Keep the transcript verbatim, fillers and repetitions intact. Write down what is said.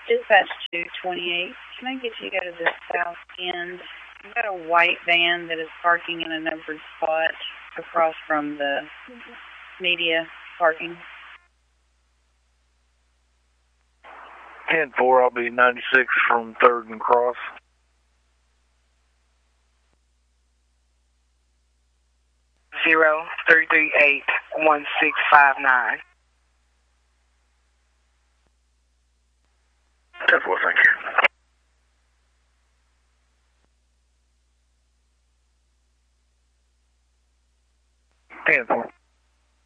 Dispatch two twenty-eight. Can I get you to go to the south end? I've got a white van that is parking in a numbered spot across from the media parking. ten four, I'll be ninety-six from third and Cross. Zero three three eight one six five nine. ten four, thank you. ten four.